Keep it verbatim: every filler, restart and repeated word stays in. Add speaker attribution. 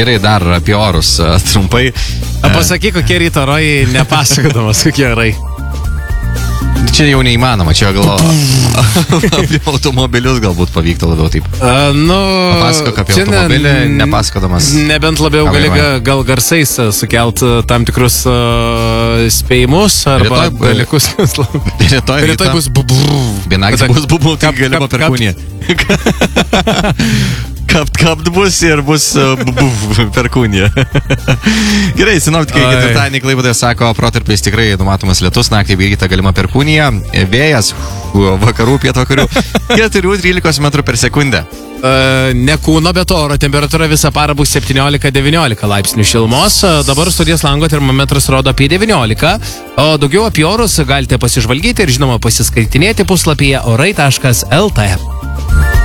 Speaker 1: Gerai, dar apie orus uh, trumpai.
Speaker 2: A, pasakyk, kokie ryto orai, nepasakodamas, kokie orai.
Speaker 1: Čia jau neįmanoma, čia gal apie automobilius galbūt pavyktų labiau taip.
Speaker 2: Uh, nu,
Speaker 1: Papasakok apie automobilį, ne, nepasakodamas.
Speaker 2: Nebent labiau gali gal garsais sukelt tam tikrus uh, spėjimus arba
Speaker 1: rytoj,
Speaker 2: dalykus.
Speaker 1: Rytoj,
Speaker 2: rytoj bus bubu.
Speaker 1: Vienaktis bus bubu, tai galima perkūnija. Kapt, kapt bus ir bus uh, bubu, perkūnija. Gerai, sinoptikai ketvirtadienį Klaipėdoje sako, protarpiais tikrai numatomas lietus, naktį bei rytą galima perkūnija, vėjas vakarų, pietvakarių keturi trylika metrų per sekundę.
Speaker 2: Uh, ne kūno, bet oro temperatūra visą parą bus septyniolika devyniolika laipsnių šilumos. Uh, dabar studijos lango termometras rodo apie devyniolika. O daugiau apie orus galite pasižvalgyti ir žinoma pasiskaitinėti puslapyje orai taškas el tė.